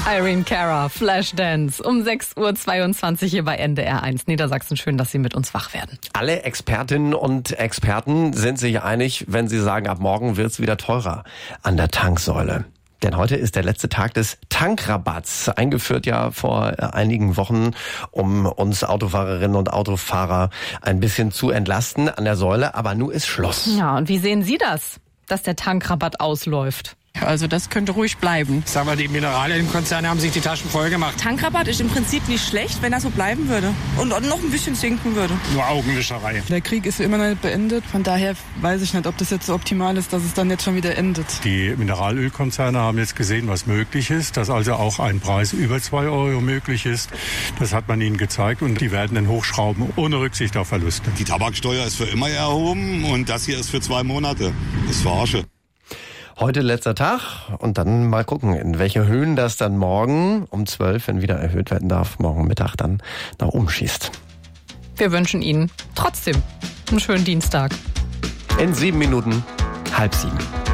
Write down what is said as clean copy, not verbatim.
Irene Cara, Flashdance, um 6:22 Uhr hier bei NDR 1 Niedersachsen. Schön, dass Sie mit uns wach werden. Alle Expertinnen und Experten sind sich einig, wenn sie sagen, ab morgen wird's wieder teurer an der Tanksäule. Denn heute ist der letzte Tag des Tankrabatts, eingeführt ja vor einigen Wochen, um uns Autofahrerinnen und Autofahrer ein bisschen zu entlasten an der Säule. Aber nun ist Schluss. Ja, und wie sehen Sie das, dass der Tankrabatt ausläuft? Also das könnte ruhig bleiben. Sagen wir, die Mineralienkonzerne haben sich die Taschen voll gemacht. Tankrabatt ist im Prinzip nicht schlecht, wenn er so bleiben würde und noch ein bisschen sinken würde. Nur Augenwischerei. Der Krieg ist immer noch nicht beendet. Von daher weiß ich nicht, ob das jetzt so optimal ist, dass es dann jetzt schon wieder endet. Die Mineralölkonzerne haben jetzt gesehen, was möglich ist, dass also auch ein Preis über 2 Euro möglich ist. Das hat man ihnen gezeigt und die werden den hochschrauben, ohne Rücksicht auf Verluste. Die Tabaksteuer ist für immer erhoben und das hier ist für 2 Monate. Das ist Verarsche. Heute letzter Tag und dann mal gucken, in welche Höhen das dann morgen um 12, wenn wieder erhöht werden darf, morgen Mittag dann nach oben schießt. Wir wünschen Ihnen trotzdem einen schönen Dienstag. In 7 Minuten 6:30.